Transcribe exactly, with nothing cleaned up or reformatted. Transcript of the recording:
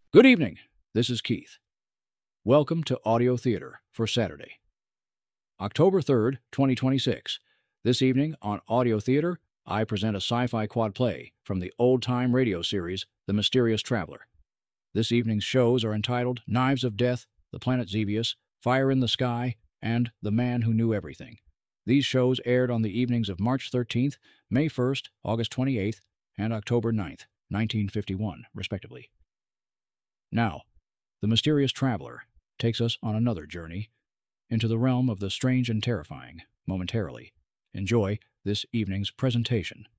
Good evening. This is Keith. Welcome to Audio Theater for Saturday, October third, twenty twenty-six. This evening on Audio Theater, I present a sci-fi quad play from the old-time radio series The Mysterious Traveler. This evening's shows are entitled Knives of Death, The Planet Xevious, Fire in the Sky, and The Man Who Knew Everything. These shows aired on the evenings of March thirteenth, May first, August twenty-eighth, and October ninth, nineteen fifty-one, respectively. Now, The Mysterious Traveler takes us on another journey into the realm of the strange and terrifying momentarily. Enjoy this evening's presentation.